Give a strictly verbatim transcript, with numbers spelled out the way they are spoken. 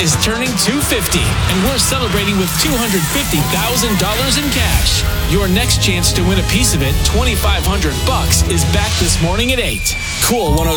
is turning two hundred fifty, and we're celebrating with two hundred fifty thousand dollars in cash. Your next chance to win a piece of it, twenty-five hundred bucks, is back this morning at eight. Cool one oh